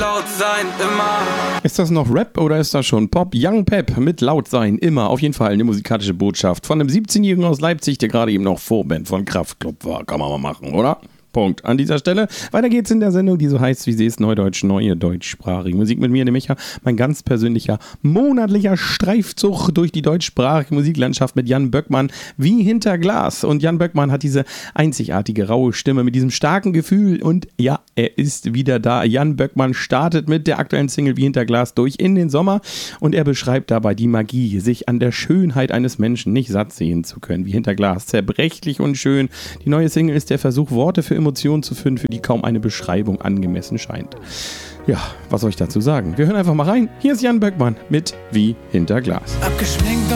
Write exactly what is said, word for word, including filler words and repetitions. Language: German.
laut sein, immer. Ist das noch Rap oder ist das schon Pop? Young Pep mit laut sein, immer. Auf jeden Fall eine musikalische Botschaft von einem siebzehnjährigen aus Leipzig, der gerade eben noch Vorband von Kraftklub war. Kann man mal machen, oder? Punkt. An dieser Stelle. Weiter geht's in der Sendung, die so heißt, wie sie ist, Neudeutsch, neue deutschsprachige Musik mit mir, dem Micha. Mein ganz persönlicher, monatlicher Streifzug durch die deutschsprachige Musiklandschaft mit Jan Böckmann wie hinter Glas. Und Jan Böckmann hat diese einzigartige, raue Stimme mit diesem starken Gefühl. Und ja, er ist wieder da. Jan Böckmann startet mit der aktuellen Single wie hinter Glas durch in den Sommer. Und er beschreibt dabei die Magie, sich an der Schönheit eines Menschen nicht satt sehen zu können. Wie hinter Glas. Zerbrechlich und schön. Die neue Single ist der Versuch, Worte für Emotionen zu finden, für die kaum eine Beschreibung angemessen scheint. Ja, was soll ich dazu sagen? Wir hören einfach mal rein. Hier ist Jan Böckmann mit Wie hinter Glas. Abgeschminkt